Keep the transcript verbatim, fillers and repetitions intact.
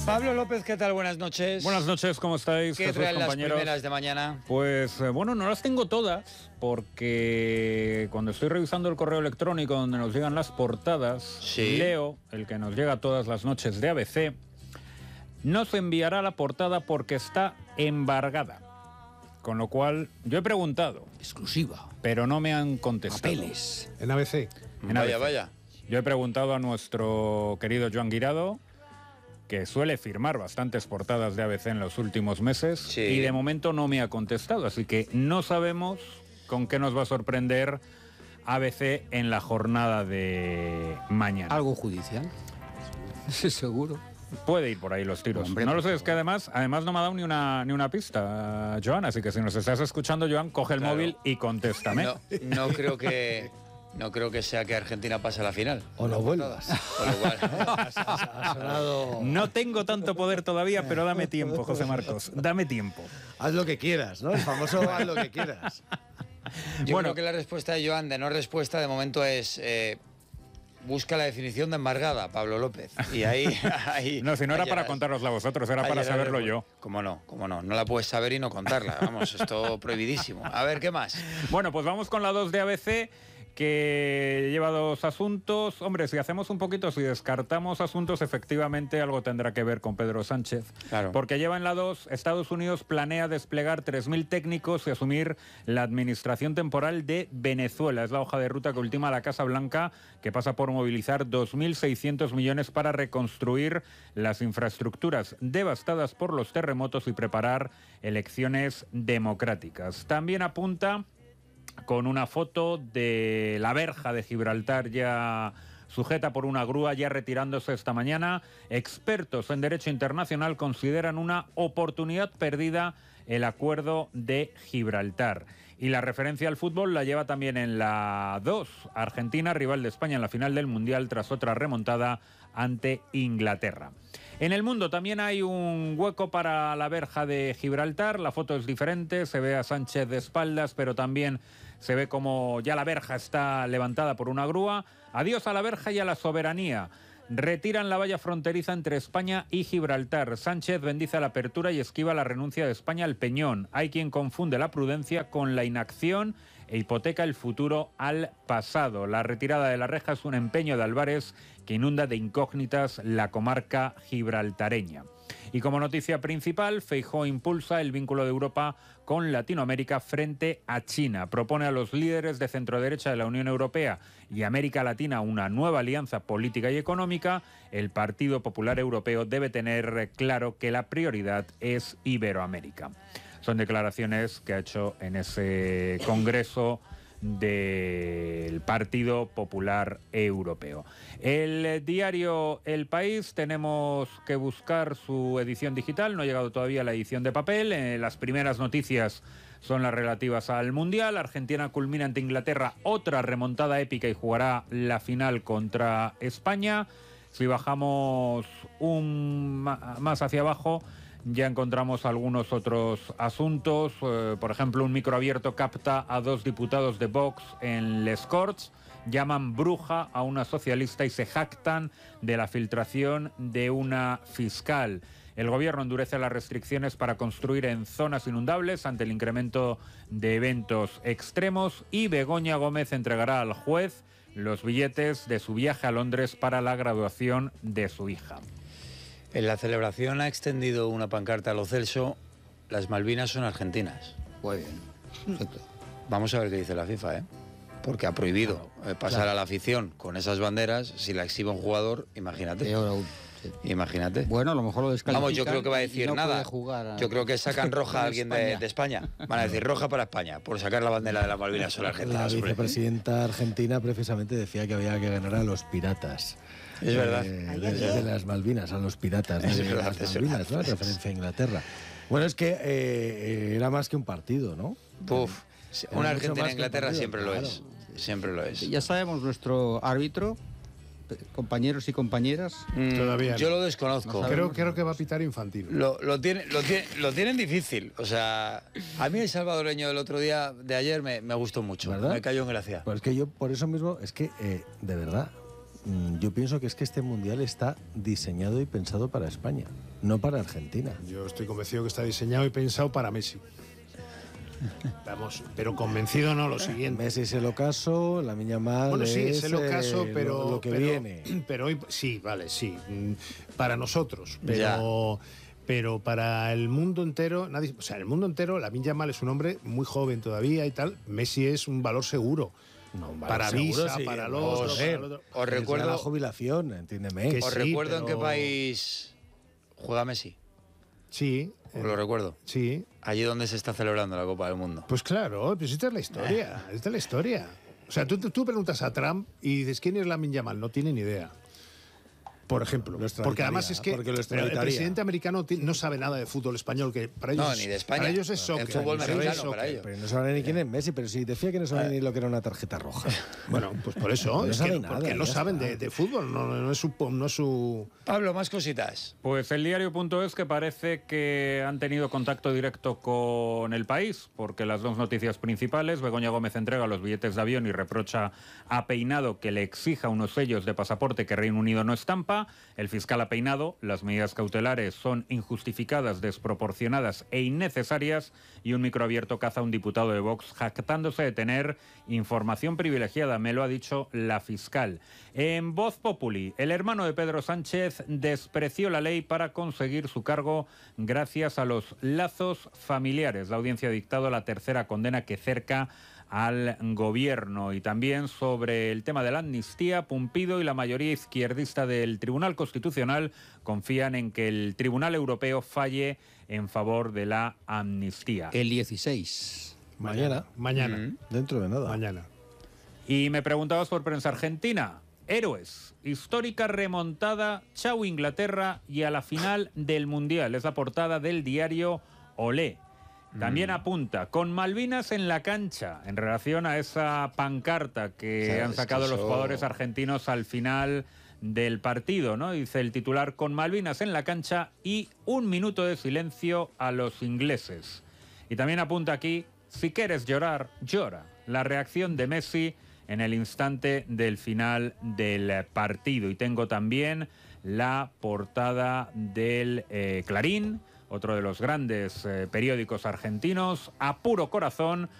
Pablo López, ¿qué tal? Buenas noches. Buenas noches, ¿cómo estáis? ¿Qué traen las primeras de mañana? Pues eh, bueno, no las tengo todas, porque cuando estoy revisando el correo electrónico donde nos llegan las portadas, ¿Sí? leo, el que nos llega todas las noches de A B C, no se enviará la portada porque está embargada. Con lo cual, yo he preguntado. Exclusiva. Pero no me han contestado. Papeles. En A B C. En A B C. Vaya, vaya. Yo he preguntado a nuestro querido Joan Guirado, que suele firmar bastantes portadas de A B C en los últimos meses, sí. y de momento no me ha contestado, así que no sabemos con qué nos va a sorprender A B C en la jornada de mañana. Algo judicial. Sí, seguro. Puede ir por ahí los tiros. Hombre, no lo sé, es que además, además no me ha dado ni una, ni una pista, Joan, así que si nos estás escuchando, Joan, coge el Claro. móvil y contéstame. No, no creo que no creo que sea que Argentina pase a la final. O no vuelvas. Con lo cual, Ha sonado... No tengo tanto poder todavía, pero dame tiempo, José Marcos, dame tiempo. Haz lo que quieras, ¿no? El famoso haz lo que quieras. yo Bueno. creo que la respuesta de Joan de no respuesta de momento es eh, busca la definición de embargada, Pablo López. Y ahí, ahí No, si no era ahí para llegas. contárosla a vosotros, era para Ahí llegas saberlo de- yo. ¿Cómo no? ¿Cómo no? No la puedes saber y no contarla. Vamos, esto prohibidísimo. A ver, ¿qué más? Bueno, pues vamos con la dos de A B C, que lleva dos asuntos. Hombre, si hacemos un poquito, si descartamos asuntos, efectivamente algo tendrá que ver con Pedro Sánchez. Claro. Porque lleva en la dos, Estados Unidos planea desplegar tres mil técnicos y asumir la administración temporal de Venezuela. Es la hoja de ruta que ultima la Casa Blanca, que pasa por movilizar dos mil seiscientos millones para reconstruir las infraestructuras devastadas por los terremotos y preparar elecciones democráticas. También apunta con una foto de la verja de Gibraltar ya sujeta por una grúa, ya retirándose esta mañana. Expertos en derecho internacional consideran una oportunidad perdida el acuerdo de Gibraltar. Y la referencia al fútbol la lleva también en la dos. Argentina, rival de España en la final del Mundial tras otra remontada ante Inglaterra. En el mundo también hay un hueco para la verja de Gibraltar. La foto es diferente, se ve a Sánchez de espaldas, pero también se ve como ya la verja está levantada por una grúa. Adiós a la verja y a la soberanía. Retiran la valla fronteriza entre España y Gibraltar. Sánchez bendice la apertura y esquiva la renuncia de España al Peñón. Hay quien confunde la prudencia con la inacción e hipoteca el futuro al pasado. La retirada de la reja es un empeño de Álvarez que inunda de incógnitas la comarca gibraltareña. Y como noticia principal, Feijóo impulsa el vínculo de Europa con Latinoamérica frente a China. Propone a los líderes de centroderecha de la Unión Europea y América Latina una nueva alianza política y económica. El Partido Popular Europeo debe tener claro que la prioridad es Iberoamérica. Son declaraciones que ha hecho en ese congreso del Partido Popular Europeo. El diario El País, tenemos que buscar su edición digital, no ha llegado todavía la edición de papel. Eh, las primeras noticias son las relativas al Mundial. Argentina culmina ante Inglaterra otra remontada épica y jugará la final contra España. Si bajamos un más hacia abajo, ya encontramos algunos otros asuntos. Eh, por ejemplo, un microabierto capta a dos diputados de Vox en Les Corts. Llaman bruja a una socialista y se jactan de la filtración de una fiscal. El gobierno endurece las restricciones para construir en zonas inundables ante el incremento de eventos extremos. Y Begoña Gómez entregará al juez los billetes de su viaje a Londres para la graduación de su hija. En la celebración ha extendido una pancarta a Lo Celso. Las Malvinas son argentinas. Muy bien. Perfecto. Vamos a ver qué dice la FIFA, ¿eh? Porque ha prohibido eh, pasar claro. a la afición con esas banderas. Si la exhibe un jugador, imagínate. Peor aún. Sí. Imagínate. Bueno, a lo mejor lo descalifican. Vamos, yo creo que va a y decir no nada. puede jugar a- Yo creo que sacan roja a con alguien de, España. de España. Van a decir roja para España, por sacar la bandera de las Malvinas son La argentinas. hombre. vicepresidenta argentina precisamente decía que había que ganar a los piratas. Es verdad. Eh, de, de las Malvinas, a los piratas. Es de verdad, las es Malvinas, verdad. ¿no? En referencia a Inglaterra. Bueno, es que eh, eh, era más que un partido, ¿no? Puf, Era una mucho Argentina más en que un Inglaterra partido, siempre lo claro. es. Siempre lo es. Ya sabemos nuestro árbitro, compañeros y compañeras. Mm, Todavía Yo no. lo desconozco. No Creo, creo que va a pitar Infantino. Lo, lo, tiene, lo, tiene, lo tienen difícil. O sea, a mí el salvadoreño del otro día, de ayer, me, me gustó mucho. ¿Verdad? Me cayó en gracia. Pues es que yo, por eso mismo, es que, eh, de verdad, mm, yo pienso que es que este Mundial está diseñado y pensado para España, no para Argentina. Yo estoy convencido que está diseñado y pensado para Messi. Vamos, pero convencido no, lo siguiente. Messi es el ocaso, Lamine Yamal Bueno, sí, es el ocaso, eh, pero lo, lo que pero, viene. Pero hoy, sí, vale, sí, para nosotros, pero, pero para el mundo entero, nadie, o sea, el mundo entero, Lamine Yamal es un hombre muy joven todavía y tal. Messi es un valor seguro. No, vale, para seguro, Visa, sí, para el vamos otro, a para ver. el otro. Os recuerdo, la jubilación, entiéndeme. Que os sí, recuerdo en pero- qué país juega Messi. Sí, Os lo recuerdo. sí. Allí donde se está celebrando la Copa del Mundo. Pues claro, pues esta es la historia, esta es la historia. O sea, tú, tú preguntas a Trump y dices, ¿quién es Lamine Yamal? No tiene ni idea. Por ejemplo, Lo extraditaría, porque además es que porque lo el extraditaría. presidente americano ti- no sabe nada de fútbol español, que para ellos, No, ni de España. para ellos es El soccer. fútbol para ellos es mexicano, para soccer. ellos. Pero no sabe ni quién es Messi, pero si decía que no sabe ni lo que era una tarjeta roja. Bueno, pues por eso, No es sabe que, nada, porque no ya saben está. de, de fútbol, no, no es su... No es su Pablo, más cositas. Pues el diario.es que parece que han tenido contacto directo con el país, porque las dos noticias principales, Begoña Gómez entrega los billetes de avión y reprocha a Peinado que le exija unos sellos de pasaporte que Reino Unido no estampa. El fiscal a Peinado, las medidas cautelares son injustificadas, desproporcionadas e innecesarias, y un microabierto caza a un diputado de Vox jactándose de tener información privilegiada, me lo ha dicho la fiscal. En Voz Populi, el hermano de Pedro Sánchez despreció la ley para conseguir su cargo gracias a los lazos familiares. La audiencia ha dictado la tercera condena que cerca al gobierno. Y también sobre el tema de la amnistía, Pumpido y la mayoría izquierdista del Tribunal Constitucional confían en que el Tribunal Europeo falle en favor de la amnistía. El dieciséis. Mañana, mañana, Mm. dentro de nada. mañana. Y me preguntabas por prensa argentina. Héroes, histórica remontada, chau Inglaterra y a la final del Mundial. Es la portada del diario Olé. También apunta, con Malvinas en la cancha, en relación a esa pancarta que Claro, han es sacado que los eso- jugadores argentinos al final del partido, ¿no? Dice el titular, con Malvinas en la cancha y un minuto de silencio a los ingleses. Y también apunta aquí, si quieres llorar, llora. La reacción de Messi en el instante del final del partido. Y tengo también la portada del eh, Clarín, otro de los grandes eh, periódicos argentinos, a puro corazón,